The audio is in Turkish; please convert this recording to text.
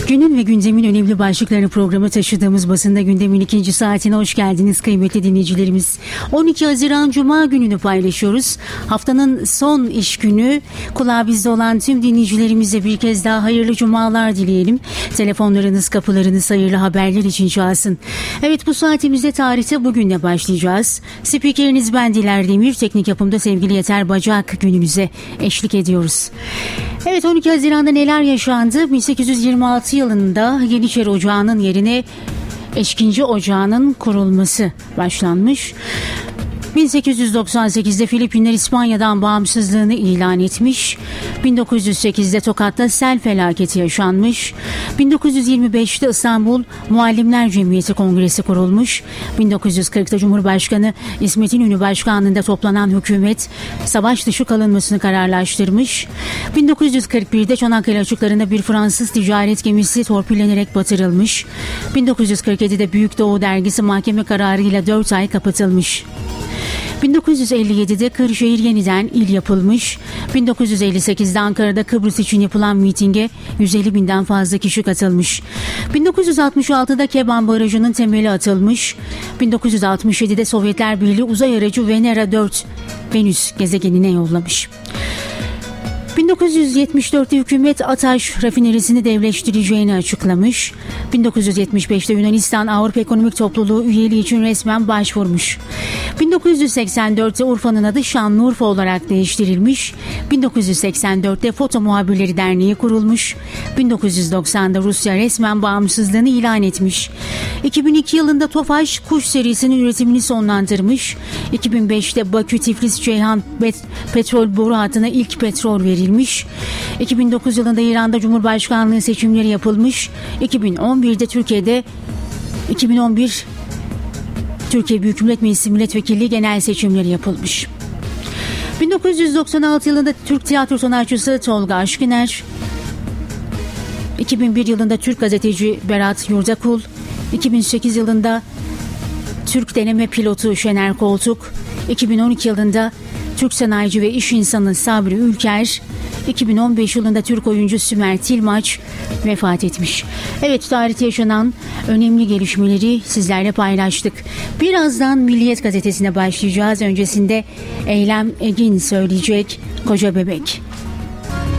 Günün ve gündemin önemli başlıklarını programı taşıdığımız Basında Gündem'in ikinci saatine hoş geldiniz kıymetli dinleyicilerimiz. 12 Haziran Cuma gününü paylaşıyoruz. Haftanın son iş günü. Kulağı bizde olan tüm dinleyicilerimize bir kez daha hayırlı cumalar dileyelim. Telefonlarınız, kapılarınız hayırlı haberler için çalsın. Evet, bu saatimizde tarihte bugünle başlayacağız. Spikeriniz ben Diler Demir, teknik yapımda sevgili Yeter Bacak gününüze eşlik ediyoruz. Evet, 12 Haziran'da neler yaşandı? 1826 yılında Yeniçeri Ocağı'nın yerine Eşkinci Ocağı'nın kurulması başlanmış. 1898'de Filipinler İspanya'dan bağımsızlığını ilan etmiş. 1908'de Tokat'ta sel felaketi yaşanmış. 1925'te İstanbul Muallimler Cemiyeti Kongresi kurulmuş. 1940'ta Cumhurbaşkanı İsmet İnönü başkanlığında toplanan hükümet savaş dışı kalınmasını kararlaştırmış. 1941'de Çanakkale açıklarında bir Fransız ticaret gemisi torpillenerek batırılmış. 1947'de Büyük Doğu dergisi mahkeme kararıyla 4 ay kapatılmış. 1957'de Kırşehir yeniden il yapılmış. 1958'de Ankara'da Kıbrıs için yapılan mitinge 150 binden fazla kişi katılmış. 1966'da Keban Barajı'nın temeli atılmış. 1967'de Sovyetler Birliği uzay aracı Venera 4 Venüs gezegenine yollamış. 1974'te hükümet Ataş rafinerisini devleştireceğini açıklamış. 1975'te Yunanistan Avrupa Ekonomik Topluluğu üyeliği için resmen başvurmuş. 1984'te Urfa'nın adı Şanlıurfa olarak değiştirilmiş. 1984'te Foto Muhabirleri Derneği kurulmuş. 1990'da Rusya resmen bağımsızlığını ilan etmiş. 2002 yılında Tofaş kuş serisinin üretimini sonlandırmış. 2005'te Bakü-Tiflis-Ceyhan petrol boru hattına ilk petrol verilmiş. 2009 yılında İran'da Cumhurbaşkanlığı seçimleri yapılmış. 2011'de Türkiye Büyük Millet Meclisi Milletvekilliği genel seçimleri yapılmış. 1996 yılında Türk tiyatro sanatçısı Tolga Aşkiner, 2001 yılında Türk gazeteci Berat Yurdakul, 2008 yılında Türk deneme pilotu Şener Koltuk, 2012 yılında Türk sanayici ve iş insanı Sabri Ülker, 2015 yılında Türk oyuncu Sümer Tilmaç vefat etmiş. Evet, tarihte yaşanan önemli gelişmeleri sizlerle paylaştık. Birazdan Milliyet Gazetesi'ne başlayacağız. Öncesinde Eylem Egin söyleyecek Koca Bebek.